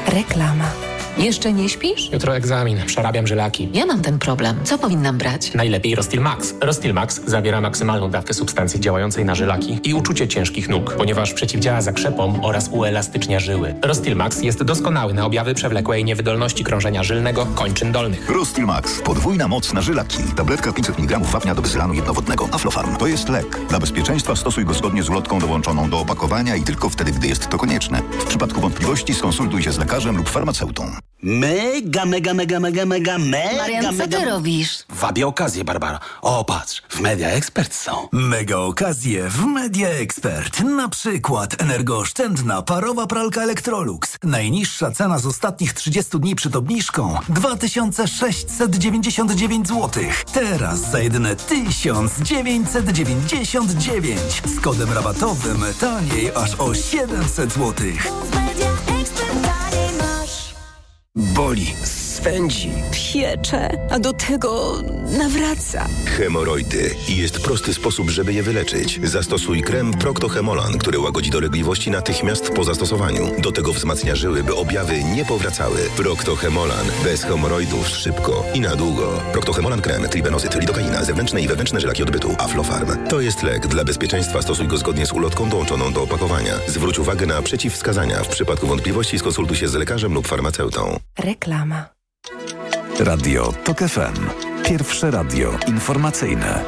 Reklama. Jeszcze nie śpisz? Jutro egzamin, przerabiam żylaki. Ja mam ten problem. Co powinnam brać? Najlepiej Rostil Max. Rostil Max zawiera maksymalną dawkę substancji działającej na żylaki i uczucie ciężkich nóg, ponieważ przeciwdziała zakrzepom oraz uelastycznia żyły. Rostil Max jest doskonały na objawy przewlekłej niewydolności krążenia żylnego kończyn dolnych. Rostil Max. Podwójna moc na żylaki. Tabletka 500 mg wapnia do bezylanu jednowodnego. Aflofarm. To jest lek. Dla bezpieczeństwa stosuj go zgodnie z ulotką dołączoną do opakowania i tylko wtedy, gdy jest to konieczne. W przypadku wątpliwości skonsultuj się z lekarzem lub farmaceutą. Marian, co ty robisz? Wabię okazję, Barbara. O, patrz, w Media Expert są. Mega okazje w Media Expert. Na przykład energooszczędna parowa pralka Electrolux. Najniższa cena z ostatnich 30 dni przed obniżką 2699 zł. Teraz za jedyne 1999. Z kodem rabatowym taniej aż o 700 zł. Boli, swędzi, piecze, a do tego nawraca. Hemoroidy. I jest prosty sposób, żeby je wyleczyć. Zastosuj krem Procto-Hemolan, który łagodzi dolegliwości natychmiast po zastosowaniu. Do tego wzmacnia żyły, by objawy nie powracały. Procto-Hemolan. Bez hemoroidów szybko i na długo. Procto-Hemolan krem, tribenozyt, lidokaina, zewnętrzne i wewnętrzne żylaki odbytu. Aflofarm. To jest lek. Dla bezpieczeństwa stosuj go zgodnie z ulotką dołączoną do opakowania. Zwróć uwagę na przeciwwskazania. W przypadku wątpliwości skonsultuj się z lekarzem lub farmaceutą. Reklama. Radio TOK FM. Pierwsze radio informacyjne.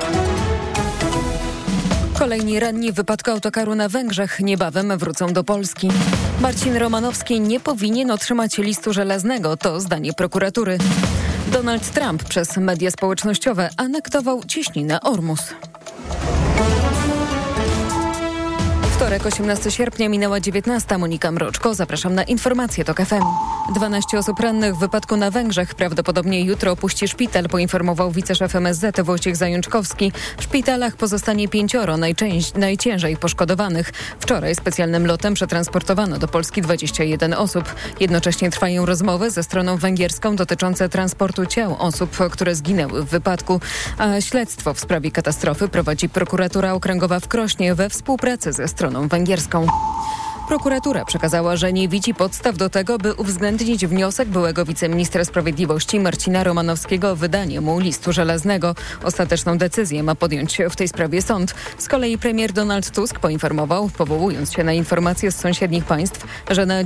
Kolejni ranni w wypadku autokaru na Węgrzech niebawem wrócą do Polski. Marcin Romanowski nie powinien otrzymać listu żelaznego, to zdanie prokuratury. Donald Trump przez media społecznościowe anektował cieśninę Ormus. Wtorek, 18 sierpnia, minęła 19. Monika Mroczko. Zapraszam na informacje TOK FM. 12 osób rannych w wypadku na Węgrzech prawdopodobnie jutro opuści szpital, poinformował wiceszef MSZ Wojciech Zajączkowski. W szpitalach pozostanie 5 najciężej poszkodowanych. Wczoraj specjalnym lotem przetransportowano do Polski 21 osób. Jednocześnie trwają rozmowy ze stroną węgierską dotyczące transportu ciał osób, które zginęły w wypadku. A śledztwo w sprawie katastrofy prowadzi prokuratura okręgowa w Krośnie we współpracy ze stroną węgierską. Prokuratura przekazała, że nie widzi podstaw do tego, by uwzględnić wniosek byłego wiceministra sprawiedliwości Marcina Romanowskiego o wydanie mu listu żelaznego. Ostateczną decyzję ma podjąć w tej sprawie sąd. Z kolei premier Donald Tusk poinformował, powołując się na informacje z sąsiednich państw, że na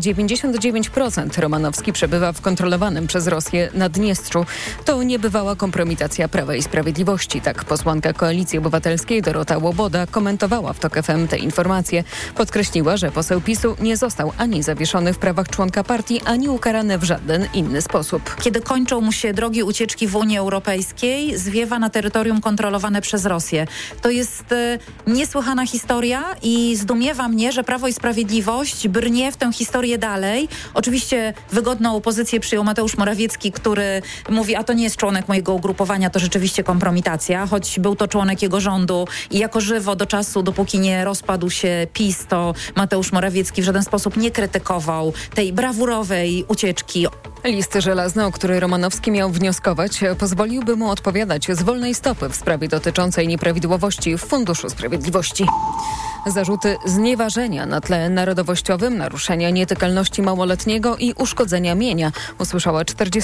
99% Romanowski przebywa w kontrolowanym przez Rosję Naddniestrzu. To niebywała kompromitacja Prawa i Sprawiedliwości. Tak posłanka Koalicji Obywatelskiej Dorota Łoboda komentowała w TOK FM te informacje. Podkreśliła, że poseł PiS nie został ani zawieszony w prawach członka partii, ani ukarany w żaden inny sposób. Kiedy kończą mu się drogi ucieczki w Unii Europejskiej, zwiewa na terytorium kontrolowane przez Rosję. To jest niesłychana historia i zdumiewa mnie, że Prawo i Sprawiedliwość brnie w tę historię dalej. Oczywiście wygodną pozycję przyjął Mateusz Morawiecki, który mówi, a to nie jest członek mojego ugrupowania, to rzeczywiście kompromitacja, choć był to członek jego rządu i jako żywo do czasu, dopóki nie rozpadł się PiS, to Mateusz Morawiecki w żaden sposób nie krytykował tej brawurowej ucieczki. List żelazny, o który Romanowski miał wnioskować, pozwoliłby mu odpowiadać z wolnej stopy w sprawie dotyczącej nieprawidłowości w Funduszu Sprawiedliwości. Zarzuty znieważenia na tle narodowościowym, naruszenia nietykalności małoletniego i uszkodzenia mienia usłyszała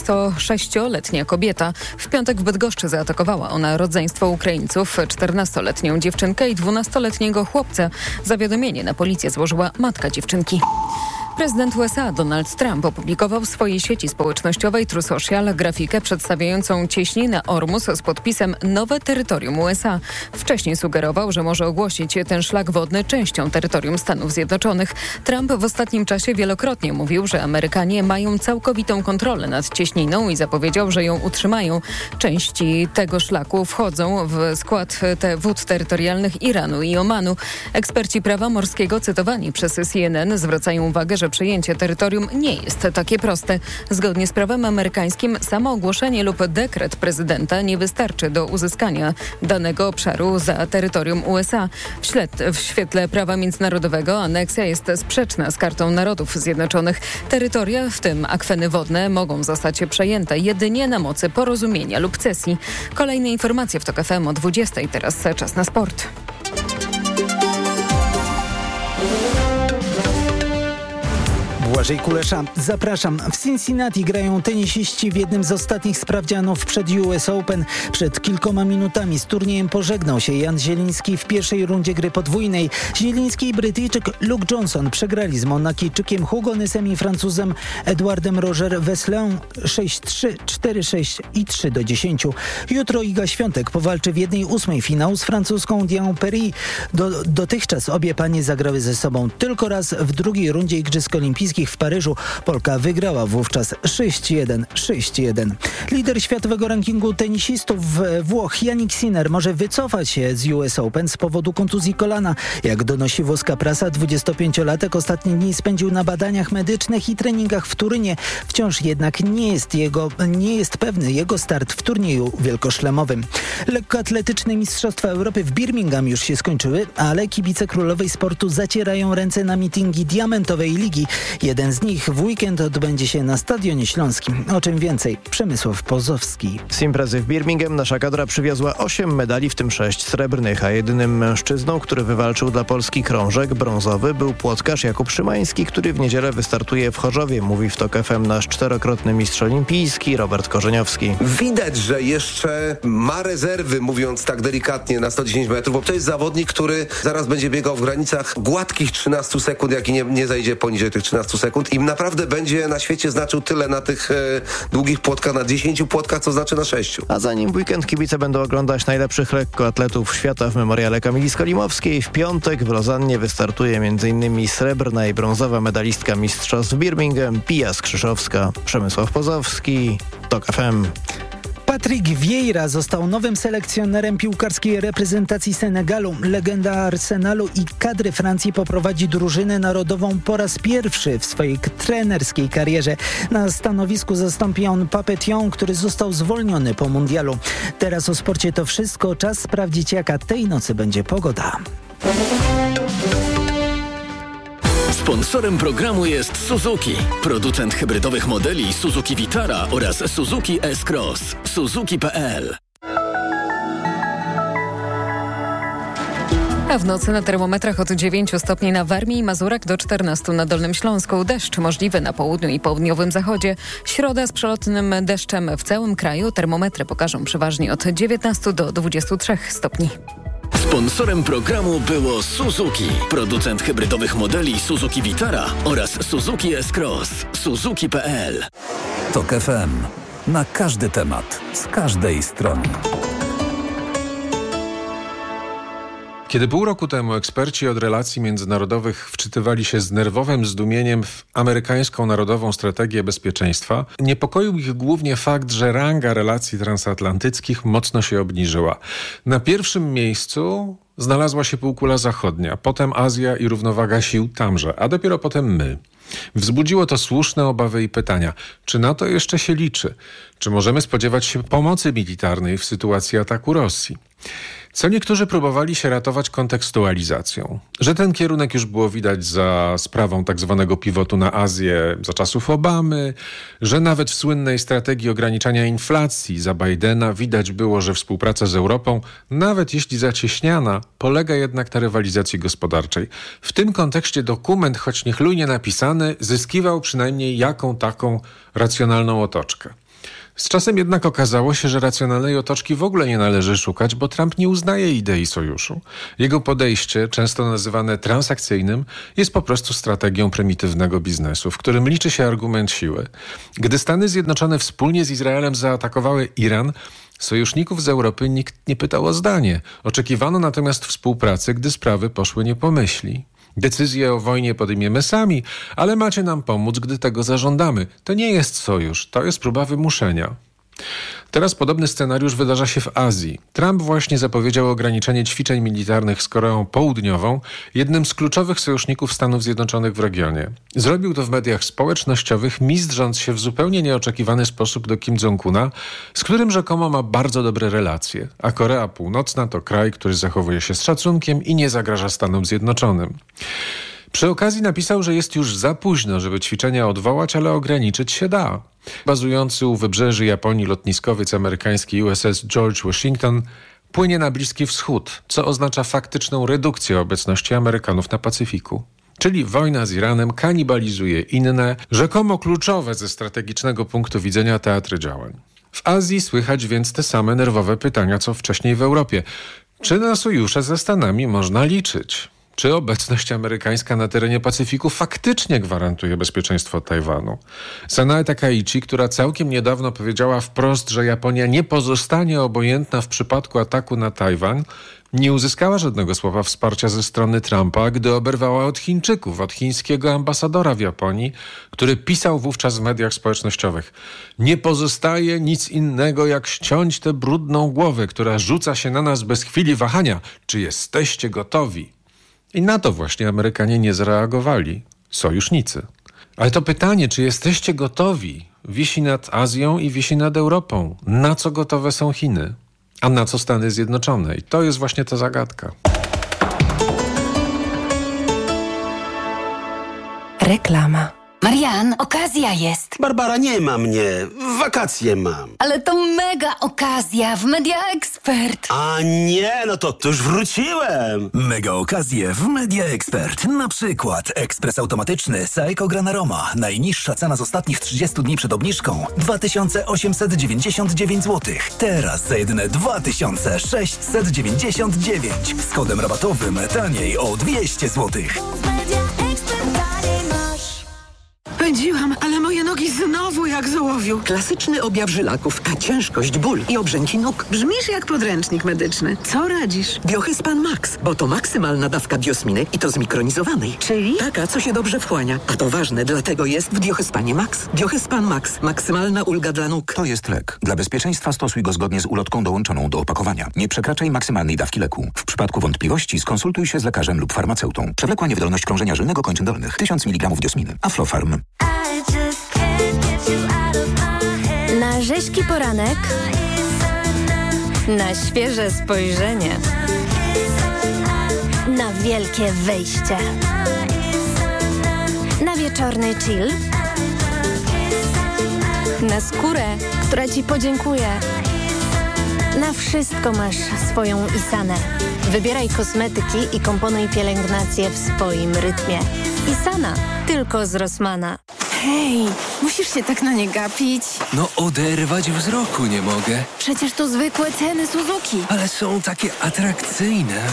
46-letnia kobieta. W piątek w Bydgoszczy zaatakowała ona rodzeństwo Ukraińców, 14-letnią dziewczynkę i 12-letniego chłopca. Zawiadomienie na policję złożyła matka dziewczynki. Prezydent USA Donald Trump opublikował w swojej sieci społecznościowej True Social grafikę przedstawiającą cieśninę Ormus z podpisem Nowe terytorium USA. Wcześniej sugerował, że może ogłosić ten szlak wodny częścią terytorium Stanów Zjednoczonych. Trump w ostatnim czasie wielokrotnie mówił, że Amerykanie mają całkowitą kontrolę nad cieśniną i zapowiedział, że ją utrzymają. Części tego szlaku wchodzą w skład wód terytorialnych Iranu i Omanu. Eksperci prawa morskiego cytowani przez CNN zwracają uwagę, że przejęcie terytorium nie jest takie proste. Zgodnie z prawem amerykańskim samo ogłoszenie lub dekret prezydenta nie wystarczy do uzyskania danego obszaru za terytorium USA. W świetle prawa międzynarodowego aneksja jest sprzeczna z Kartą Narodów Zjednoczonych. Terytoria, w tym akweny wodne, mogą zostać przejęte jedynie na mocy porozumienia lub cesji. Kolejne informacje w TOK FM o 20:00. Teraz czas na sport. Błażej Kulesza. Zapraszam. W Cincinnati grają tenisiści w jednym z ostatnich sprawdzianów przed US Open. Przed kilkoma minutami z turniejem pożegnał się Jan Zieliński w pierwszej rundzie gry podwójnej. Zieliński i Brytyjczyk Luke Johnson przegrali z Monakijczykiem Hugo Nysem i Francuzem Edouardem Roger-Vesleun 6-3, 4-6 i 3-10. Jutro Iga Świątek powalczy w 1/8 finału z francuską Dianą Paris. Dotychczas obie panie zagrały ze sobą tylko raz w drugiej rundzie Igrzysk Olimpijskich w Paryżu. Polka wygrała wówczas 6-1, 6-1. Lider światowego rankingu tenisistów Włoch Jannik Sinner może wycofać się z US Open z powodu kontuzji kolana. Jak donosi włoska prasa, 25-latek ostatnie dni spędził na badaniach medycznych i treningach w Turynie. Wciąż jednak nie jest pewny jego start w turnieju wielkoszlemowym. Lekkoatletyczne Mistrzostwa Europy w Birmingham już się skończyły, ale kibice królowej sportu zacierają ręce na mitingi Diamentowej Ligi. Jeden z nich w weekend odbędzie się na Stadionie Śląskim. O czym więcej? Przemysław Pozowski. Z imprezy w Birmingham nasza kadra przywiozła 8 medali, w tym 6 srebrnych, a jedynym mężczyzną, który wywalczył dla Polski krążek brązowy, był płotkarz Jakub Szymański, który w niedzielę wystartuje w Chorzowie, mówi w TOK FM nasz 4-krotny mistrz olimpijski Robert Korzeniowski. Widać, że jeszcze ma rezerwy, mówiąc tak delikatnie, na 110 metrów, bo to jest zawodnik, który zaraz będzie biegał w granicach gładkich 13 sekund, jak i nie zajdzie poniżej tych 13 sekund i naprawdę będzie na świecie znaczył tyle na tych długich płotkach, na 10 płotkach, co znaczy na 6. A zanim w weekend kibice będą oglądać najlepszych lekkoatletów świata w memoriale Kamili Skolimowskiej, w piątek w Lozannie wystartuje m.in. srebrna i brązowa medalistka mistrzostw Birmingham Pia Skrzyszowska. Przemysław Pozowski, TOK FM. Patrick Vieira został nowym selekcjonerem piłkarskiej reprezentacji Senegalu. Legenda Arsenalu i kadry Francji poprowadzi drużynę narodową po raz pierwszy w swojej trenerskiej karierze. Na stanowisku zastąpi on Papetią, który został zwolniony po mundialu. Teraz o sporcie to wszystko. Czas sprawdzić, jaka tej nocy będzie pogoda. Sponsorem programu jest Suzuki, producent hybrydowych modeli Suzuki Vitara oraz Suzuki S-Cross. Suzuki.pl. A w nocy na termometrach od 9 stopni na Warmii i Mazurach do 14 na Dolnym Śląsku. Deszcz możliwy na południu i południowym zachodzie. Środa z przelotnym deszczem w całym kraju. Termometry pokażą przeważnie od 19 do 23 stopni. Sponsorem programu było Suzuki, producent hybrydowych modeli Suzuki Vitara oraz Suzuki S-Cross. Suzuki.pl. TOK FM. Na każdy temat, z każdej strony. Kiedy pół roku temu eksperci od relacji międzynarodowych wczytywali się z nerwowym zdumieniem w amerykańską narodową strategię bezpieczeństwa, niepokoił ich głównie fakt, że ranga relacji transatlantyckich mocno się obniżyła. Na pierwszym miejscu znalazła się półkula zachodnia, potem Azja i równowaga sił tamże, a dopiero potem my. Wzbudziło to słuszne obawy i pytania, czy NATO jeszcze się liczy? Czy możemy spodziewać się pomocy militarnej w sytuacji ataku Rosji? Co niektórzy próbowali się ratować kontekstualizacją, że ten kierunek już było widać za sprawą tak zwanego pivotu na Azję za czasów Obamy, że nawet w słynnej strategii ograniczania inflacji za Bidena widać było, że współpraca z Europą, nawet jeśli zacieśniana, polega jednak na rywalizacji gospodarczej. W tym kontekście dokument, choć niechlujnie napisany, zyskiwał przynajmniej jaką taką racjonalną otoczkę. Z czasem jednak okazało się, że racjonalnej otoczki w ogóle nie należy szukać, bo Trump nie uznaje idei sojuszu. Jego podejście, często nazywane transakcyjnym, jest po prostu strategią prymitywnego biznesu, w którym liczy się argument siły. Gdy Stany Zjednoczone wspólnie z Izraelem zaatakowały Iran, sojuszników z Europy nikt nie pytał o zdanie. Oczekiwano natomiast współpracy, gdy sprawy poszły nie po myśli. Decyzję o wojnie podejmiemy sami, ale macie nam pomóc, gdy tego zażądamy. To nie jest sojusz, to jest próba wymuszenia. Teraz podobny scenariusz wydarza się w Azji. Trump właśnie zapowiedział ograniczenie ćwiczeń militarnych z Koreą Południową, jednym z kluczowych sojuszników Stanów Zjednoczonych w regionie. Zrobił to w mediach społecznościowych, mizdrząc się w zupełnie nieoczekiwany sposób do Kim Jong-una, z którym rzekomo ma bardzo dobre relacje, a Korea Północna to kraj, który zachowuje się z szacunkiem i nie zagraża Stanom Zjednoczonym. Przy okazji napisał, że jest już za późno, żeby ćwiczenia odwołać, ale ograniczyć się da. Bazujący u wybrzeży Japonii lotniskowiec amerykański USS George Washington płynie na Bliski Wschód, co oznacza faktyczną redukcję obecności Amerykanów na Pacyfiku. Czyli wojna z Iranem kanibalizuje inne, rzekomo kluczowe ze strategicznego punktu widzenia teatry działań. W Azji słychać więc te same nerwowe pytania, co wcześniej w Europie. Czy na sojusze ze Stanami można liczyć? Czy obecność amerykańska na terenie Pacyfiku faktycznie gwarantuje bezpieczeństwo Tajwanu? Sanae Takaichi, która całkiem niedawno powiedziała wprost, że Japonia nie pozostanie obojętna w przypadku ataku na Tajwan, nie uzyskała żadnego słowa wsparcia ze strony Trumpa, gdy oberwała od Chińczyków, od chińskiego ambasadora w Japonii, który pisał wówczas w mediach społecznościowych: nie pozostaje nic innego, jak ściąć tę brudną głowę, która rzuca się na nas bez chwili wahania. Czy jesteście gotowi? I na to właśnie Amerykanie nie zareagowali. Sojusznicy. Ale to pytanie, czy jesteście gotowi, wisi nad Azją i wisi nad Europą. Na co gotowe są Chiny? A na co Stany Zjednoczone? I to jest właśnie ta zagadka. Reklama. Marian, okazja jest. Barbara, nie ma mnie. Wakacje mam. Ale to mega okazja w Media Expert. A nie, no to już wróciłem. Mega okazje w Media Expert. Na przykład ekspres automatyczny Saeco Granaroma. Najniższa cena z ostatnich 30 dni przed obniżką 2899 zł. Teraz za jedyne 2699. Z kodem rabatowym taniej o 200 zł. Pędziłam, ale moje nogi znowu jak z ołowiu. Klasyczny objaw żylaków, a ciężkość, ból i obrzęki nóg. Brzmisz jak podręcznik medyczny. Co radzisz? Biohyspan Max, bo to maksymalna dawka biosminy i to zmikronizowanej. Czyli? Taka, co się dobrze wchłania. A to ważne, dlatego jest w Biohyspanie Max. Biohyspan Max. Maksymalna ulga dla nóg. To jest lek. Dla bezpieczeństwa stosuj go zgodnie z ulotką dołączoną do opakowania. Nie przekraczaj maksymalnej dawki leku. W przypadku wątpliwości skonsultuj się z lekarzem lub farmaceutą. Przewlekła niewydolność krążenia żylnego kończyn dolnych. 1000 mg diosminy. Aflofarm. Na rzeźki poranek, na świeże spojrzenie, na wielkie wyjście, na wieczorny chill, na skórę, która Ci podziękuje. Na wszystko masz swoją Isanę. Wybieraj kosmetyki i komponuj pielęgnację w swoim rytmie. Isana, tylko z Rossmana. Hej, musisz się tak na nie gapić. No oderwać wzroku nie mogę. Przecież to zwykłe ceny Suzuki. Ale są takie atrakcyjne.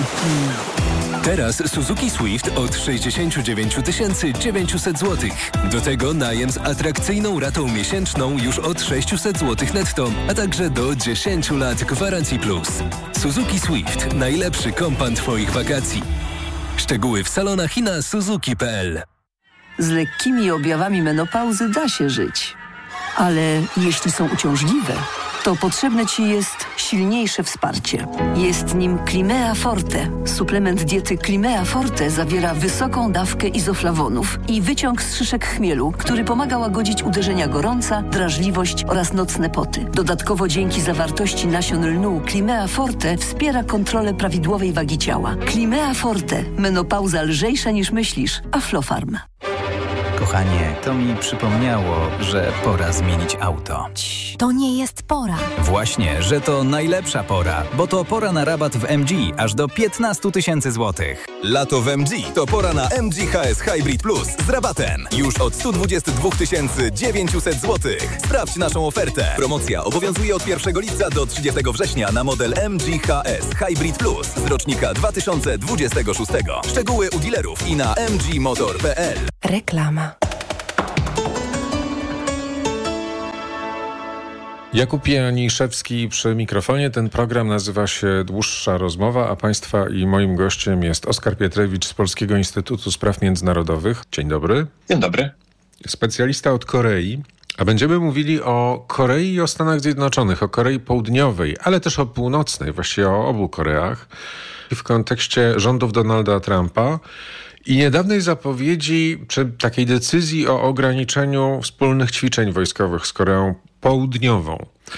Teraz Suzuki Swift od 69 900 zł. Do tego najem z atrakcyjną ratą miesięczną już od 600 zł netto, a także do 10 lat gwarancji plus. Suzuki Swift. Najlepszy kompan Twoich wakacji. Szczegóły w salonach i na suzuki.pl. Z lekkimi objawami menopauzy da się żyć. Ale jeśli są uciążliwe, to potrzebne Ci jest silniejsze wsparcie. Jest nim Climea Forte. Suplement diety Climea Forte zawiera wysoką dawkę izoflawonów i wyciąg z szyszek chmielu, który pomaga łagodzić uderzenia gorąca, drażliwość oraz nocne poty. Dodatkowo dzięki zawartości nasion lnu Climea Forte wspiera kontrolę prawidłowej wagi ciała. Climea Forte. Menopauza lżejsza niż myślisz. Aflofarm. Kochanie, to mi przypomniało, że pora zmienić auto. To nie jest pora. Właśnie, że to najlepsza pora, bo to pora na rabat w MG aż do 15 000 złotych. Lato w MG to pora na MG HS Hybrid Plus z rabatem. Już od 122 900 zł. Sprawdź naszą ofertę. Promocja obowiązuje od 1 lipca do 30 września na model MG HS Hybrid Plus z rocznika 2026. Szczegóły u dealerów i na mgmotor.pl. Reklama. Jakub Janiszewski przy mikrofonie. Ten program nazywa się Dłuższa Rozmowa, a Państwa i moim gościem jest Oskar Pietrewicz z Polskiego Instytutu Spraw Międzynarodowych. Dzień dobry. Dzień dobry. Specjalista od Korei. A będziemy mówili o Korei i o Stanach Zjednoczonych, o Korei Południowej, ale też o Północnej, właściwie o obu Koreach, w kontekście rządów Donalda Trumpa i niedawnej zapowiedzi, czy takiej decyzji o ograniczeniu wspólnych ćwiczeń wojskowych z Koreą Południową.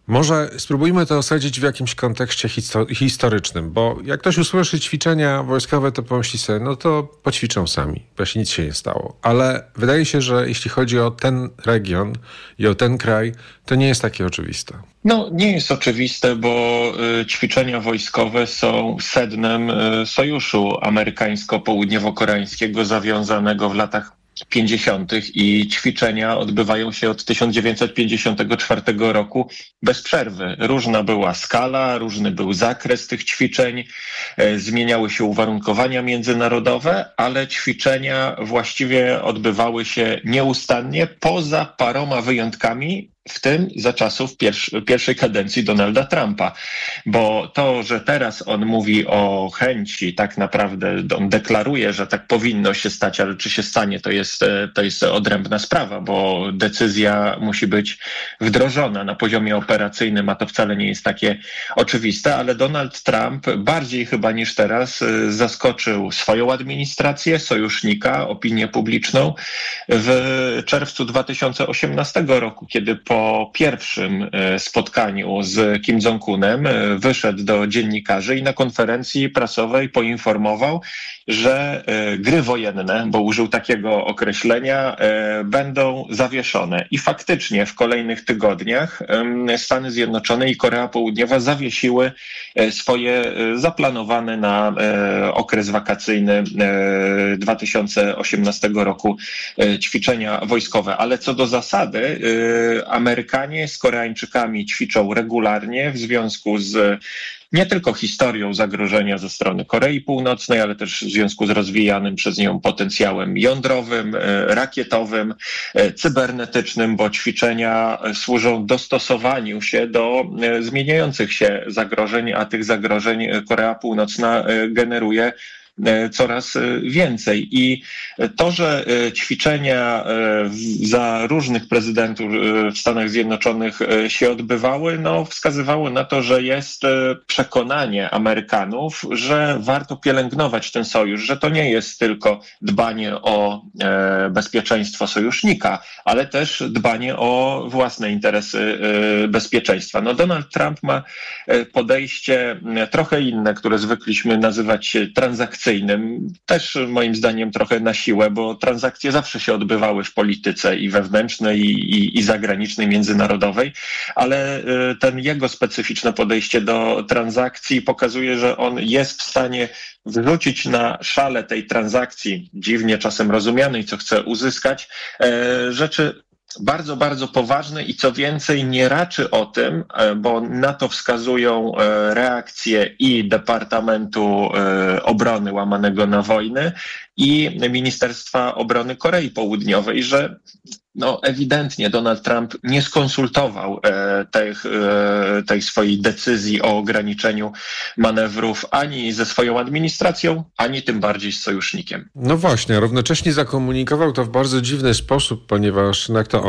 Może spróbujmy to osadzić w jakimś kontekście historycznym, bo jak ktoś usłyszy ćwiczenia wojskowe, to pomyśli sobie, no to poćwiczą sami, właśnie nic się nie stało. Ale wydaje się, że jeśli chodzi o ten region i o ten kraj, to nie jest takie oczywiste. No, nie jest oczywiste, bo ćwiczenia wojskowe są sednem sojuszu amerykańsko-południowo-koreańskiego zawiązanego w latach 50. i ćwiczenia odbywają się od 1954 roku bez przerwy. Różna była skala, różny był zakres tych ćwiczeń, zmieniały się uwarunkowania międzynarodowe, ale ćwiczenia właściwie odbywały się nieustannie, poza paroma wyjątkami, w tym za czasów pierwszej kadencji Donalda Trumpa. Bo to, że teraz on mówi o chęci, tak naprawdę on deklaruje, że tak powinno się stać, ale czy się stanie, to jest odrębna sprawa, bo decyzja musi być wdrożona na poziomie operacyjnym, a to wcale nie jest takie oczywiste, ale Donald Trump bardziej chyba niż teraz zaskoczył swoją administrację, sojusznika, opinię publiczną w czerwcu 2018 roku, kiedy po pierwszym spotkaniu z Kim Jong-unem wyszedł do dziennikarzy i na konferencji prasowej poinformował, że gry wojenne, bo użył takiego określenia, będą zawieszone. I faktycznie w kolejnych tygodniach Stany Zjednoczone i Korea Południowa zawiesiły swoje zaplanowane na okres wakacyjny 2018 roku ćwiczenia wojskowe. Ale co do zasady, Amerykanie z Koreańczykami ćwiczą regularnie w związku z nie tylko historią zagrożenia ze strony Korei Północnej, ale też w związku z rozwijanym przez nią potencjałem jądrowym, rakietowym, cybernetycznym, bo ćwiczenia służą dostosowaniu się do zmieniających się zagrożeń, a tych zagrożeń Korea Północna generuje coraz więcej. I to, że ćwiczenia za różnych prezydentów w Stanach Zjednoczonych się odbywały, no wskazywało na to, że jest przekonanie Amerykanów, że warto pielęgnować ten sojusz, że to nie jest tylko dbanie o bezpieczeństwo sojusznika, ale też dbanie o własne interesy bezpieczeństwa. No Donald Trump ma podejście trochę inne, które zwykliśmy nazywać transakcyjnym, też moim zdaniem trochę na siłę, bo transakcje zawsze się odbywały w polityce i wewnętrznej, i zagranicznej, międzynarodowej, ale ten jego specyficzne podejście do transakcji pokazuje, że on jest w stanie wrzucić na szale tej transakcji, dziwnie czasem rozumianej, co chce uzyskać, rzeczy bardzo, bardzo poważne i co więcej nie raczy o tym, bo na to wskazują reakcje i Departamentu Obrony łamanego na wojny i Ministerstwa Obrony Korei Południowej, że no ewidentnie Donald Trump nie skonsultował tej swojej decyzji o ograniczeniu manewrów ani ze swoją administracją, ani tym bardziej z sojusznikiem. No właśnie, a równocześnie zakomunikował to w bardzo dziwny sposób, ponieważ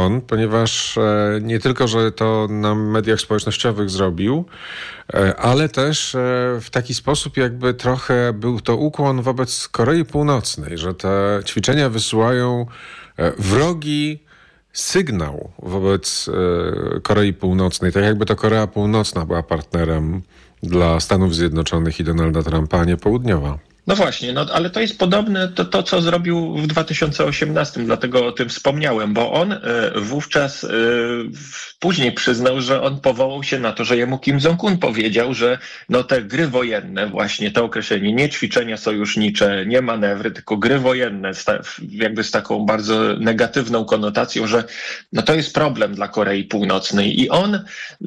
nie tylko, że to na mediach społecznościowych zrobił, ale też w taki sposób jakby trochę był to ukłon wobec Korei Północnej, że te ćwiczenia wysyłają wrogi sygnał wobec Korei Północnej, tak jakby to Korea Północna była partnerem dla Stanów Zjednoczonych i Donalda Trumpa, a nie południowa. No właśnie, ale to jest podobne to, co zrobił w 2018, dlatego o tym wspomniałem, bo on wówczas później przyznał, że on powołał się na to, że jemu Kim Jong-un powiedział, że no te gry wojenne, właśnie to określenie, nie ćwiczenia sojusznicze, nie manewry, tylko gry wojenne, jakby z taką bardzo negatywną konotacją, że no to jest problem dla Korei Północnej i on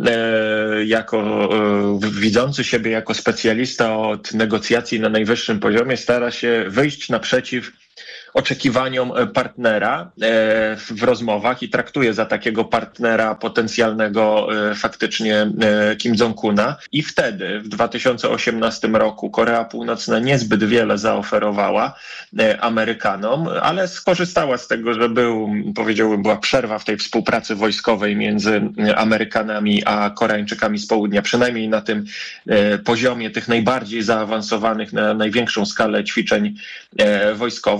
jako widzący siebie jako specjalista od negocjacji na najwyższym poziomie stara się wyjść naprzeciw oczekiwaniom partnera w rozmowach i traktuje za takiego partnera potencjalnego faktycznie Kim Jong-una. I wtedy w 2018 roku Korea Północna niezbyt wiele zaoferowała Amerykanom, ale skorzystała z tego, że była przerwa w tej współpracy wojskowej między Amerykanami a Koreańczykami z południa, przynajmniej na tym poziomie tych najbardziej zaawansowanych, na największą skalę ćwiczeń wojskowych.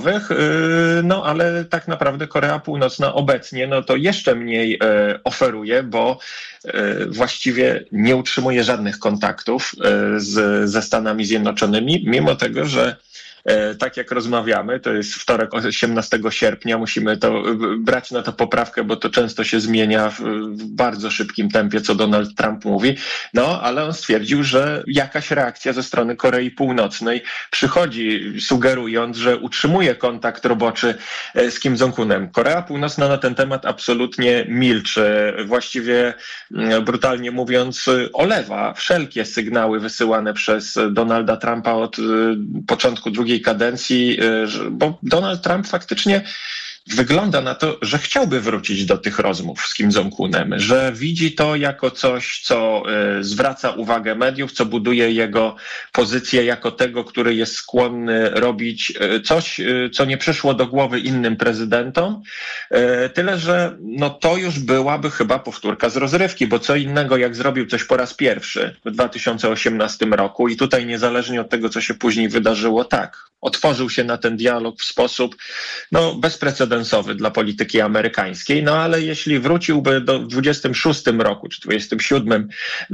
no ale tak naprawdę Korea Północna obecnie no to jeszcze mniej oferuje, bo właściwie nie utrzymuje żadnych kontaktów ze Stanami Zjednoczonymi, mimo tego, że tak jak rozmawiamy, to jest wtorek 18 sierpnia, musimy to brać na to poprawkę, bo to często się zmienia w bardzo szybkim tempie, co Donald Trump mówi, no ale on stwierdził, że jakaś reakcja ze strony Korei Północnej przychodzi, sugerując, że utrzymuje kontakt roboczy z Kim Jong-unem. Korea Północna na ten temat absolutnie milczy, właściwie brutalnie mówiąc olewa wszelkie sygnały wysyłane przez Donalda Trumpa od początku drugiej kadencji, bo Donald Trump faktycznie wygląda na to, że chciałby wrócić do tych rozmów z Kim Jong-unem, że widzi to jako coś, co zwraca uwagę mediów, co buduje jego pozycję jako tego, który jest skłonny robić coś, co nie przyszło do głowy innym prezydentom. Tyle, że no to już byłaby chyba powtórka z rozrywki, bo co innego jak zrobił coś po raz pierwszy w 2018 roku i tutaj niezależnie od tego, co się później wydarzyło, tak, otworzył się na ten dialog w sposób no, bezprecedensowy dla polityki amerykańskiej, no ale jeśli wróciłby do 26 roku czy 27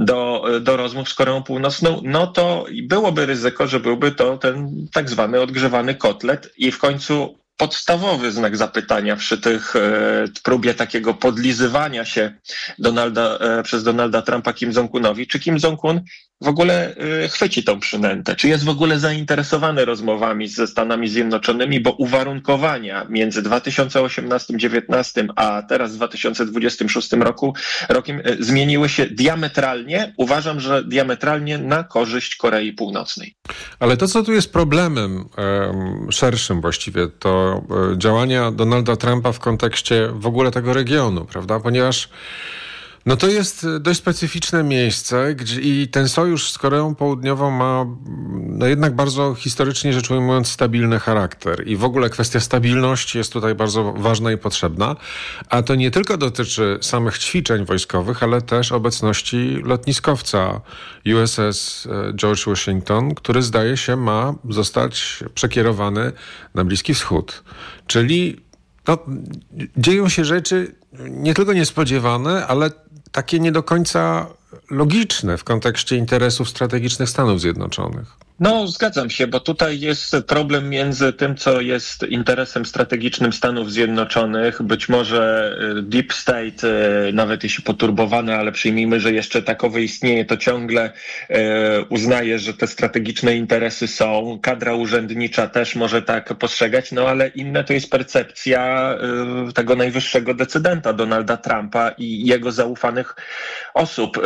do rozmów z Koreą Północną, no to byłoby ryzyko, że byłby to ten tak zwany odgrzewany kotlet i w końcu podstawowy znak zapytania przy tych próbie takiego podlizywania się przez Donalda Trumpa Kim Jong-unowi, czy Kim Jong-un w ogóle chwyci tą przynętę, czy jest w ogóle zainteresowany rozmowami ze Stanami Zjednoczonymi, bo uwarunkowania między 2018-19 a teraz 2026 rokiem zmieniły się diametralnie, uważam, że diametralnie na korzyść Korei Północnej. Ale to, co tu jest problemem szerszym właściwie, to działania Donalda Trumpa w kontekście w ogóle tego regionu, prawda? Ponieważ no to jest dość specyficzne miejsce i ten sojusz z Koreą Południową ma no jednak bardzo historycznie rzecz ujmując stabilny charakter i w ogóle kwestia stabilności jest tutaj bardzo ważna i potrzebna, a to nie tylko dotyczy samych ćwiczeń wojskowych, ale też obecności lotniskowca USS George Washington, który zdaje się ma zostać przekierowany na Bliski Wschód. Czyli no, dzieją się rzeczy nie tylko niespodziewane, ale takie nie do końca logiczne w kontekście interesów strategicznych Stanów Zjednoczonych. No, zgadzam się, bo tutaj jest problem między tym, co jest interesem strategicznym Stanów Zjednoczonych. Być może Deep State, nawet jeśli poturbowany, ale przyjmijmy, że jeszcze takowy istnieje, to ciągle uznaje, że te strategiczne interesy są. Kadra urzędnicza też może tak postrzegać, no ale inne to jest percepcja tego najwyższego decydenta Donalda Trumpa i jego zaufanych osób.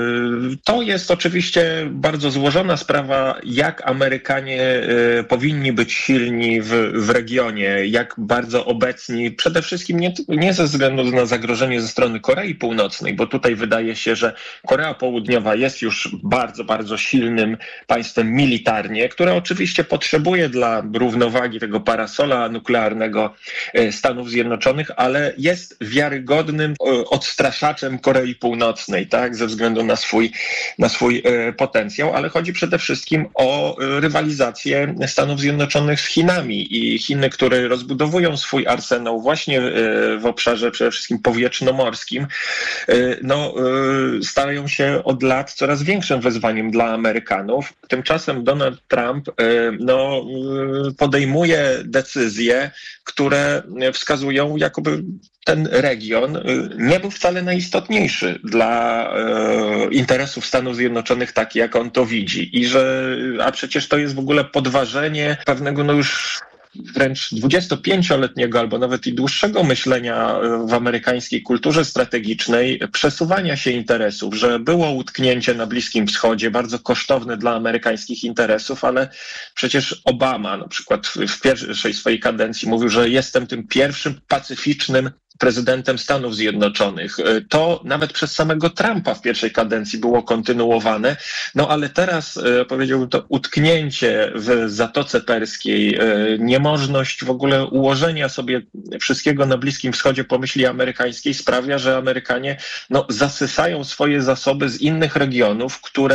To jest oczywiście bardzo złożona sprawa, jak Amerykanie powinni być silni w regionie, jak bardzo obecni, przede wszystkim nie ze względu na zagrożenie ze strony Korei Północnej, bo tutaj wydaje się, że Korea Południowa jest już bardzo, bardzo silnym państwem militarnie, które oczywiście potrzebuje dla równowagi tego parasola nuklearnego Stanów Zjednoczonych, ale jest wiarygodnym odstraszaczem Korei Północnej, tak, ze względu na swój potencjał, ale chodzi przede wszystkim o rywalizację Stanów Zjednoczonych z Chinami i Chiny, które rozbudowują swój arsenał właśnie w obszarze przede wszystkim powietrznomorskim, no, stają się od lat coraz większym wyzwaniem dla Amerykanów. Tymczasem Donald Trump no, podejmuje decyzje, które wskazują, jakoby ten region nie był wcale najistotniejszy dla interesów Stanów Zjednoczonych, tak jak on to widzi. A przecież to jest w ogóle podważenie pewnego no już wręcz 25-letniego albo nawet i dłuższego myślenia w amerykańskiej kulturze strategicznej, przesuwania się interesów, że było utknięcie na Bliskim Wschodzie, bardzo kosztowne dla amerykańskich interesów, ale przecież Obama na przykład w pierwszej swojej kadencji mówił, że jestem tym pierwszym pacyficznym prezydentem Stanów Zjednoczonych. To nawet przez samego Trumpa w pierwszej kadencji było kontynuowane, no ale teraz powiedziałbym to utknięcie w Zatoce Perskiej, niemożność w ogóle ułożenia sobie wszystkiego na Bliskim Wschodzie po myśli amerykańskiej sprawia, że Amerykanie no, zasysają swoje zasoby z innych regionów, które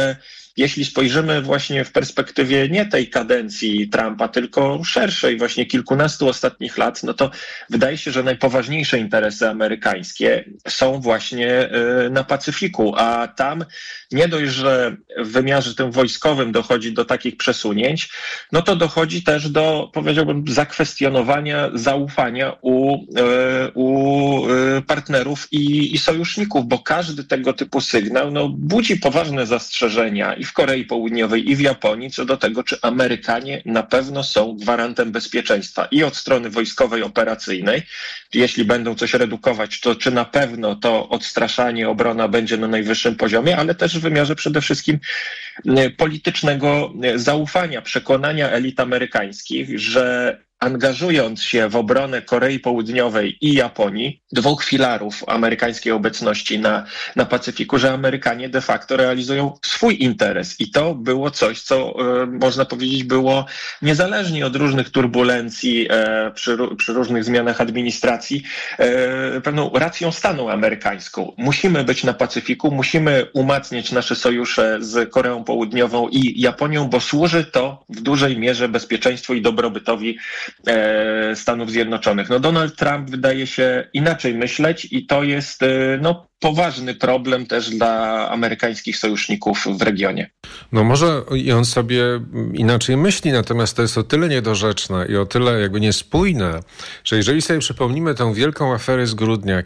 jeśli spojrzymy właśnie w perspektywie nie tej kadencji Trumpa, tylko szerszej, właśnie kilkunastu ostatnich lat, no to wydaje się, że najpoważniejsze interesy amerykańskie są właśnie na Pacyfiku, a tam nie dość, że w wymiarze tym wojskowym dochodzi do takich przesunięć, no to dochodzi też do, powiedziałbym, zakwestionowania zaufania u partnerów i sojuszników, bo każdy tego typu sygnał budzi poważne zastrzeżenia i w Korei Południowej, i w Japonii co do tego, czy Amerykanie na pewno są gwarantem bezpieczeństwa i od strony wojskowej, operacyjnej. Jeśli będą coś redukować, to czy na pewno to odstraszanie, obrona będzie na najwyższym poziomie, ale też w wymiarze przede wszystkim politycznego zaufania, przekonania elit amerykańskich, że angażując się w obronę Korei Południowej i Japonii, dwóch filarów amerykańskiej obecności na Pacyfiku, że Amerykanie de facto realizują swój interes. I to było coś, co można powiedzieć było niezależnie od różnych turbulencji przy różnych zmianach administracji, pewną racją stanu amerykańską. Musimy być na Pacyfiku, musimy umacniać nasze sojusze z Koreą Południową i Japonią, bo służy to w dużej mierze bezpieczeństwu i dobrobytowi Stanów Zjednoczonych. Donald Trump wydaje się inaczej myśleć i to jest poważny problem też dla amerykańskich sojuszników w regionie. Może i on sobie inaczej myśli, natomiast to jest o tyle niedorzeczne i o tyle jakby niespójne, że jeżeli sobie przypomnimy tę wielką aferę z grudnia,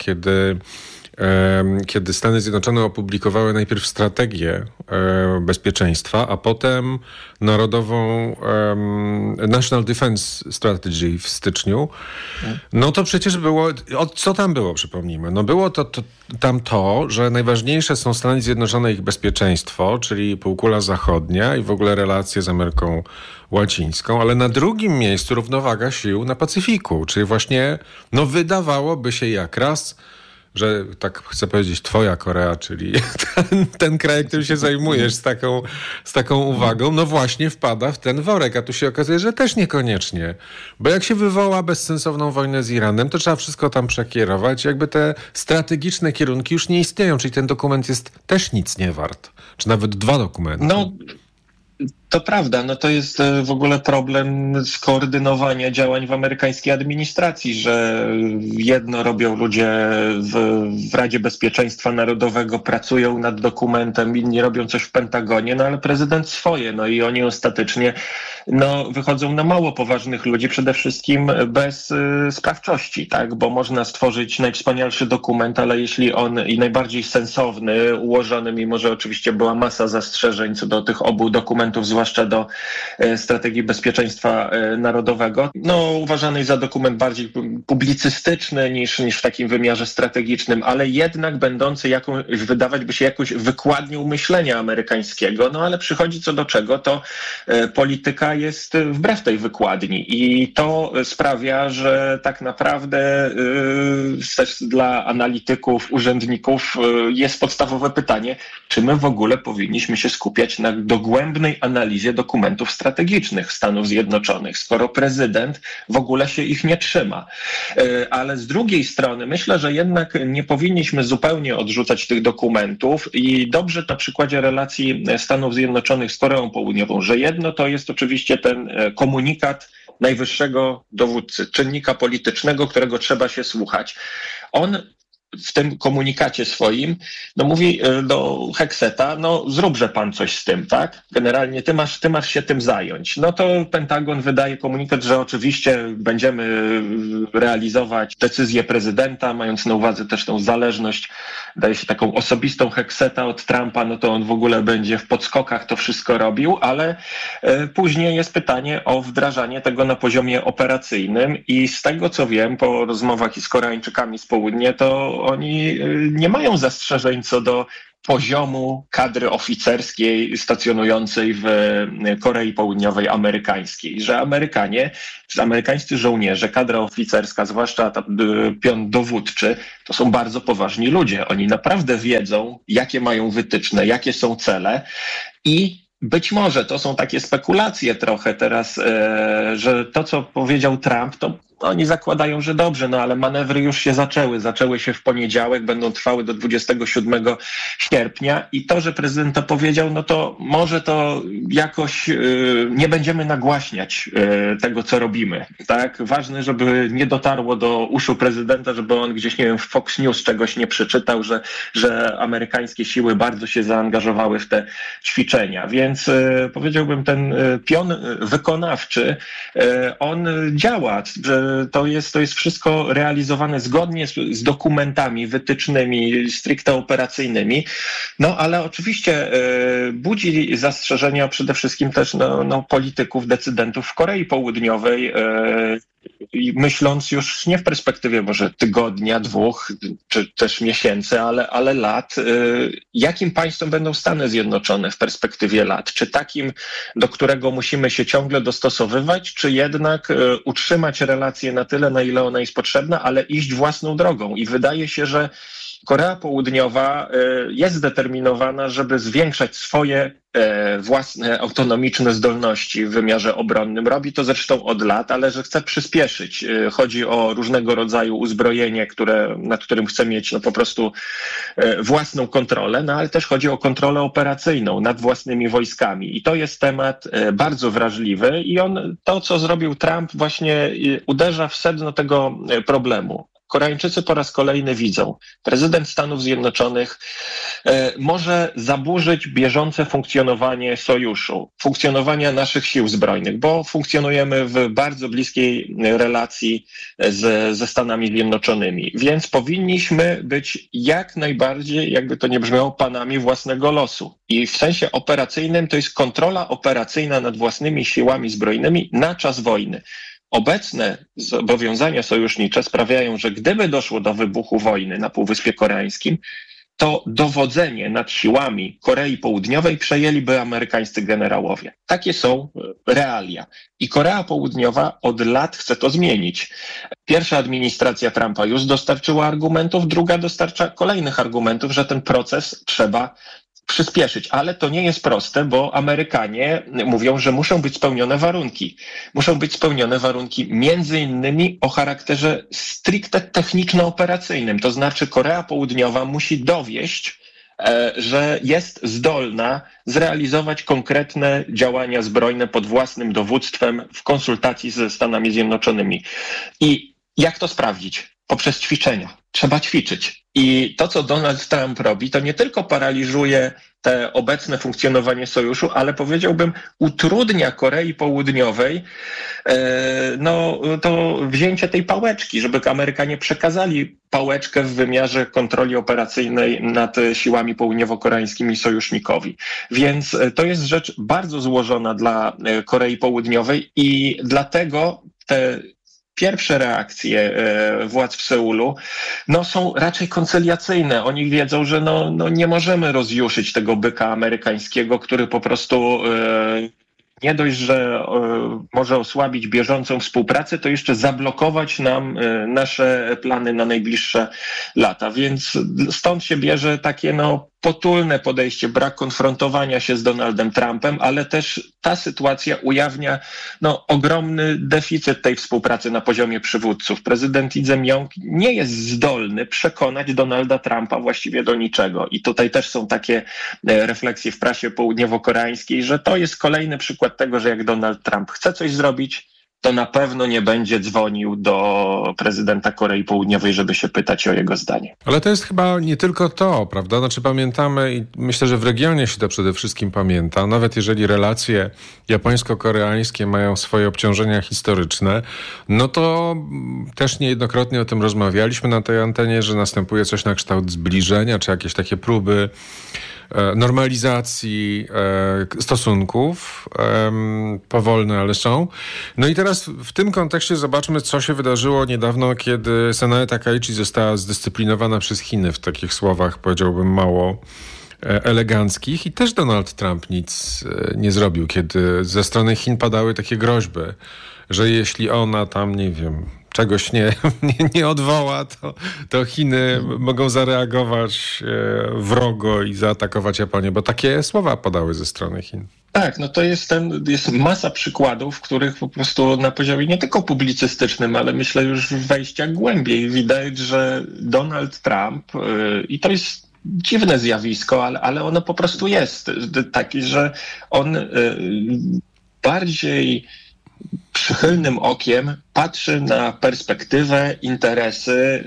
kiedy Stany Zjednoczone opublikowały najpierw strategię bezpieczeństwa, a potem narodową National Defense Strategy w styczniu, to przecież było... Co tam było, przypomnijmy? Było tam to, że najważniejsze są Stany Zjednoczone i ich bezpieczeństwo, czyli półkula zachodnia i w ogóle relacje z Ameryką Łacińską, ale na drugim miejscu równowaga sił na Pacyfiku, czyli właśnie wydawałoby się jak raz, że tak chcę powiedzieć twoja Korea, czyli ten kraj, którym się zajmujesz z taką uwagą, właśnie wpada w ten worek, a tu się okazuje, że też niekoniecznie. Bo jak się wywoła bezsensowną wojnę z Iranem, to trzeba wszystko tam przekierować. Jakby te strategiczne kierunki już nie istnieją, czyli ten dokument jest też nic nie wart. Czy nawet dwa dokumenty. To prawda, to jest w ogóle problem skoordynowania działań w amerykańskiej administracji, że jedno robią ludzie w Radzie Bezpieczeństwa Narodowego, pracują nad dokumentem, inni robią coś w Pentagonie, ale prezydent swoje, i oni ostatecznie wychodzą na mało poważnych ludzi, przede wszystkim bez sprawczości, tak, bo można stworzyć najwspanialszy dokument, ale jeśli on i najbardziej sensowny, ułożony, mimo że oczywiście była masa zastrzeżeń co do tych obu dokumentów, zwłaszcza do strategii bezpieczeństwa narodowego, uważany za dokument bardziej publicystyczny niż w takim wymiarze strategicznym, ale jednak będący wydawać by się jakąś wykładnią myślenia amerykańskiego, ale przychodzi co do czego, to polityka jest wbrew tej wykładni i to sprawia, że tak naprawdę też dla analityków, urzędników jest podstawowe pytanie, czy my w ogóle powinniśmy się skupiać na dogłębnej analizie dokumentów strategicznych Stanów Zjednoczonych, skoro prezydent w ogóle się ich nie trzyma. Ale z drugiej strony myślę, że jednak nie powinniśmy zupełnie odrzucać tych dokumentów i dobrze na przykładzie relacji Stanów Zjednoczonych z Koreą Południową, że jedno to jest oczywiście ten komunikat najwyższego dowódcy, czynnika politycznego, którego trzeba się słuchać. On w tym komunikacie swoim mówi do Hegseta, zróbże pan coś z tym, tak? Generalnie ty masz się tym zająć. To Pentagon wydaje komunikat, że oczywiście będziemy realizować decyzję prezydenta, mając na uwadze też tą zależność, daje się taką osobistą Hegseta od Trumpa, to on w ogóle będzie w podskokach to wszystko robił, ale później jest pytanie o wdrażanie tego na poziomie operacyjnym i z tego co wiem po rozmowach i z Koreańczykami z południa, to oni nie mają zastrzeżeń co do poziomu kadry oficerskiej stacjonującej w Korei Południowej amerykańskiej, że amerykańscy żołnierze, kadra oficerska, zwłaszcza pion dowódczy, to są bardzo poważni ludzie. Oni naprawdę wiedzą, jakie mają wytyczne, jakie są cele i być może to są takie spekulacje trochę teraz, że to, co powiedział Trump, to oni zakładają, że dobrze, no ale manewry już się zaczęły się w poniedziałek, będą trwały do 27 sierpnia i to, że prezydent to powiedział, no to może to jakoś nie będziemy nagłaśniać tego, co robimy, tak? Ważne, żeby nie dotarło do uszu prezydenta, żeby on gdzieś, nie wiem, w Fox News czegoś nie przeczytał, że amerykańskie siły bardzo się zaangażowały w te ćwiczenia, więc powiedziałbym, ten pion wykonawczy, on działa, że to jest wszystko realizowane zgodnie z dokumentami, wytycznymi, stricte operacyjnymi, no ale oczywiście budzi zastrzeżenia przede wszystkim też polityków, decydentów w Korei Południowej, i myśląc już nie w perspektywie może tygodnia, 2 czy też miesięcy, ale lat, jakim państwem będą Stany Zjednoczone w perspektywie lat? Czy takim, do którego musimy się ciągle dostosowywać, czy jednak utrzymać relacje na tyle, na ile ona jest potrzebna, ale iść własną drogą? I wydaje się, że Korea Południowa jest zdeterminowana, żeby zwiększać swoje własne autonomiczne zdolności w wymiarze obronnym. Robi to zresztą od lat, ale że chce przyspieszyć. Chodzi o różnego rodzaju uzbrojenie, nad którym chce mieć po prostu własną kontrolę, no ale też chodzi o kontrolę operacyjną nad własnymi wojskami. I to jest temat bardzo wrażliwy i to, co zrobił Trump, właśnie uderza w sedno tego problemu. Koreańczycy po raz kolejny widzą, prezydent Stanów Zjednoczonych może zaburzyć bieżące funkcjonowanie sojuszu, funkcjonowania naszych sił zbrojnych, bo funkcjonujemy w bardzo bliskiej relacji ze Stanami Zjednoczonymi, więc powinniśmy być jak najbardziej, jakby to nie brzmiało, panami własnego losu. I w sensie operacyjnym to jest kontrola operacyjna nad własnymi siłami zbrojnymi na czas wojny. Obecne zobowiązania sojusznicze sprawiają, że gdyby doszło do wybuchu wojny na Półwyspie Koreańskim, to dowodzenie nad siłami Korei Południowej przejęliby amerykańscy generałowie. Takie są realia. I Korea Południowa od lat chce to zmienić. Pierwsza administracja Trumpa już dostarczyła argumentów, druga dostarcza kolejnych argumentów, że ten proces trzeba przyspieszyć, ale to nie jest proste, bo Amerykanie mówią, że muszą być spełnione warunki. Muszą być spełnione warunki między innymi o charakterze stricte techniczno-operacyjnym. To znaczy Korea Południowa musi dowieść, że jest zdolna zrealizować konkretne działania zbrojne pod własnym dowództwem w konsultacji ze Stanami Zjednoczonymi. I jak to sprawdzić? Poprzez ćwiczenia. Trzeba ćwiczyć. I to, co Donald Trump robi, to nie tylko paraliżuje te obecne funkcjonowanie sojuszu, ale powiedziałbym utrudnia Korei Południowej to wzięcie tej pałeczki, żeby Amerykanie przekazali pałeczkę w wymiarze kontroli operacyjnej nad siłami południowo-koreańskimi sojusznikowi. Więc to jest rzecz bardzo złożona dla Korei Południowej i dlatego te pierwsze reakcje władz w Seulu są raczej koncyliacyjne. Oni wiedzą, że nie możemy rozjuszyć tego byka amerykańskiego, który po prostu nie dość, że może osłabić bieżącą współpracę, to jeszcze zablokować nam nasze plany na najbliższe lata. Więc stąd się bierze takie potulne podejście, brak konfrontowania się z Donaldem Trumpem, ale też ta sytuacja ujawnia ogromny deficyt tej współpracy na poziomie przywódców. Prezydent Lee Jae-myung nie jest zdolny przekonać Donalda Trumpa właściwie do niczego. I tutaj też są takie refleksje w prasie południowo-koreańskiej, że to jest kolejny przykład tego, że jak Donald Trump chce coś zrobić, to na pewno nie będzie dzwonił do prezydenta Korei Południowej, żeby się pytać o jego zdanie. Ale to jest chyba nie tylko to, prawda? Znaczy pamiętamy i myślę, że w regionie się to przede wszystkim pamięta, nawet jeżeli relacje japońsko-koreańskie mają swoje obciążenia historyczne, to też niejednokrotnie o tym rozmawialiśmy na tej antenie, że następuje coś na kształt zbliżenia, czy jakieś takie próby normalizacji stosunków, powolne, ale są. I teraz w tym kontekście zobaczmy, co się wydarzyło niedawno, kiedy Sanae Takaichi została zdyscyplinowana przez Chiny w takich słowach, powiedziałbym, mało eleganckich i też Donald Trump nic nie zrobił, kiedy ze strony Chin padały takie groźby, że jeśli ona tam, nie wiem, czegoś nie odwoła, to Chiny mogą zareagować wrogo i zaatakować Japonię, bo takie słowa padały ze strony Chin. Tak, no to jest masa przykładów, w których po prostu na poziomie nie tylko publicystycznym, ale myślę już wejścia głębiej widać, że Donald Trump, i to jest dziwne zjawisko, ale ono po prostu jest takie, że on bardziej przychylnym okiem patrzy na perspektywę, interesy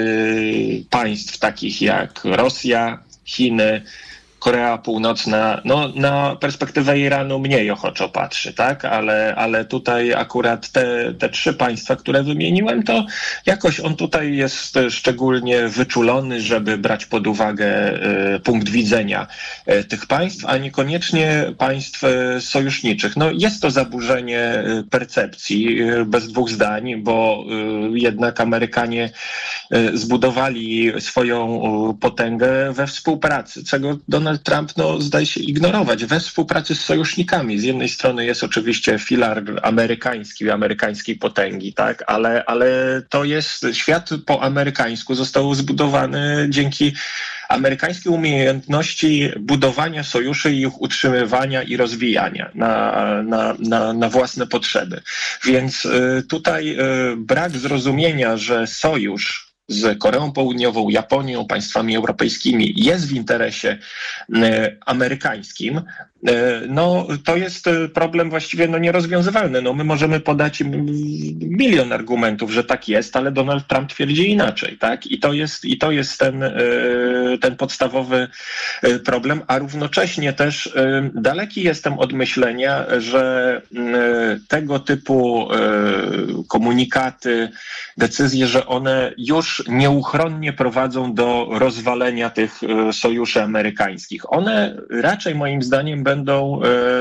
państw takich jak Rosja, Chiny, Korea Północna, no na perspektywę Iranu mniej ochoczo patrzy, tak? Ale tutaj akurat te trzy państwa, które wymieniłem, to jakoś on tutaj jest szczególnie wyczulony, żeby brać pod uwagę punkt widzenia tych państw, a niekoniecznie państw sojuszniczych. No jest to zaburzenie percepcji, bez dwóch zdań, bo jednak Amerykanie zbudowali swoją potęgę we współpracy, czego Donald Trump zdaje się ignorować, we współpracy z sojusznikami. Z jednej strony jest oczywiście filar amerykańskiej potęgi, tak, ale to jest świat po amerykańsku został zbudowany dzięki amerykańskiej umiejętności budowania sojuszy i ich utrzymywania i rozwijania na własne potrzeby. Więc tutaj brak zrozumienia, że sojusz z Koreą Południową, Japonią, państwami europejskimi jest w interesie amerykańskim, no to jest problem właściwie nierozwiązywalny. No my możemy podać milion argumentów, że tak jest, ale Donald Trump twierdzi inaczej, tak? I to jest ten podstawowy problem, a równocześnie też daleki jestem od myślenia, że tego typu komunikaty, decyzje, że one już nieuchronnie prowadzą do rozwalenia tych sojuszy amerykańskich. One raczej moim zdaniem będą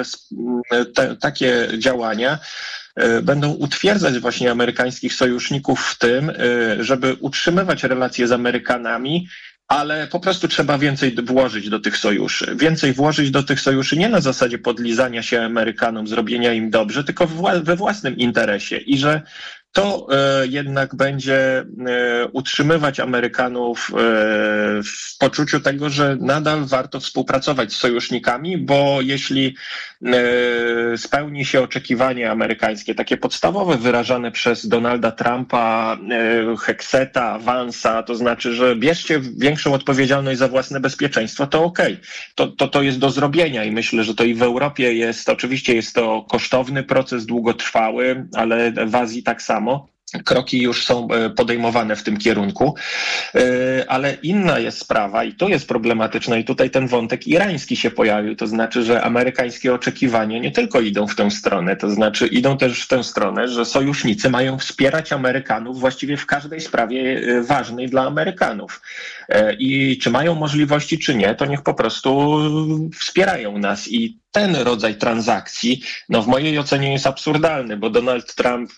takie działania będą utwierdzać właśnie amerykańskich sojuszników w tym, żeby utrzymywać relacje z Amerykanami, ale po prostu trzeba więcej włożyć do tych sojuszy. Więcej włożyć do tych sojuszy nie na zasadzie podlizania się Amerykanom, zrobienia im dobrze, tylko we własnym interesie i że to jednak będzie utrzymywać Amerykanów w poczuciu tego, że nadal warto współpracować z sojusznikami, bo jeśli spełni się oczekiwanie amerykańskie, takie podstawowe wyrażane przez Donalda Trumpa, Hexeta, Vance'a, to znaczy, że bierzcie większą odpowiedzialność za własne bezpieczeństwo, to okej. To jest do zrobienia i myślę, że to i w Europie jest, oczywiście jest to kosztowny proces, długotrwały, ale w Azji tak samo. Kroki już są podejmowane w tym kierunku, ale inna jest sprawa i to jest problematyczne i tutaj ten wątek irański się pojawił, to znaczy, że amerykańskie oczekiwania nie tylko idą w tę stronę, to znaczy idą też w tę stronę, że sojusznicy mają wspierać Amerykanów właściwie w każdej sprawie ważnej dla Amerykanów. I czy mają możliwości, czy nie, to niech po prostu wspierają nas i ten rodzaj transakcji, no w mojej ocenie jest absurdalny, bo Donald Trump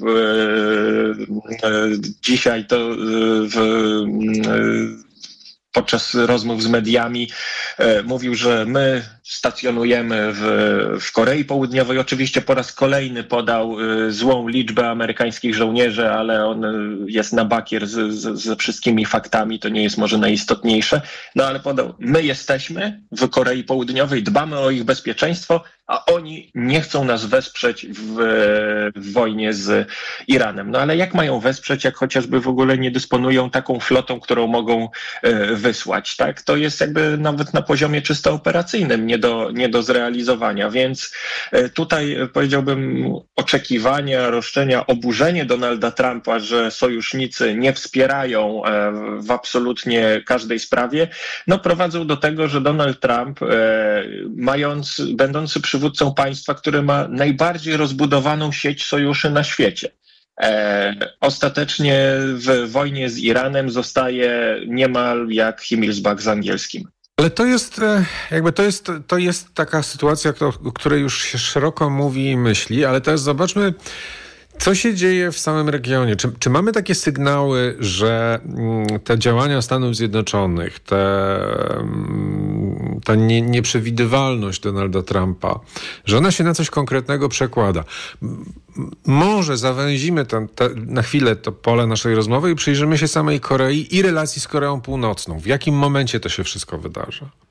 dzisiaj to podczas rozmów z mediami mówił, że my stacjonujemy w Korei Południowej. Oczywiście po raz kolejny podał złą liczbę amerykańskich żołnierzy, ale on jest na bakier ze wszystkimi faktami, to nie jest może najistotniejsze. No ale podał, my jesteśmy w Korei Południowej, dbamy o ich bezpieczeństwo, a oni nie chcą nas wesprzeć w wojnie z Iranem. No ale jak mają wesprzeć, jak chociażby w ogóle nie dysponują taką flotą, którą mogą wysłać, tak? To jest jakby nawet na poziomie czysto operacyjnym nie do zrealizowania, więc tutaj powiedziałbym oczekiwania, roszczenia, oburzenie Donalda Trumpa, że sojusznicy nie wspierają w absolutnie każdej sprawie, no prowadzą do tego, że Donald Trump, będący przywódcą państwa, które ma najbardziej rozbudowaną sieć sojuszy na świecie, ostatecznie w wojnie z Iranem zostaje niemal jak Himmelsbach z angielskim. Ale to jest taka sytuacja, o której już się szeroko mówi i myśli, ale teraz zobaczmy Co się dzieje w samym regionie? Czy mamy takie sygnały, że te działania Stanów Zjednoczonych, ta nieprzewidywalność Donalda Trumpa, że ona się na coś konkretnego przekłada? Może zawęzimy na chwilę to pole naszej rozmowy i przyjrzymy się samej Korei i relacji z Koreą Północną. W jakim momencie to się wszystko wydarza?